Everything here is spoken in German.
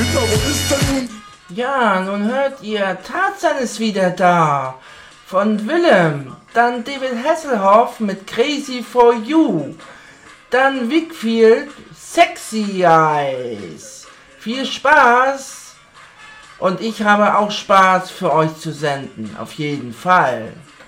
Kinder, wo ist denn nun? Ja, nun hört ihr, Tarzan ist wieder da. Von Willem. Dann David Hasselhoff mit Crazy for You. Dann Wickfield, Sexy Eyes. Viel Spaß. Und ich habe auch Spaß für euch zu senden. Auf jeden Fall.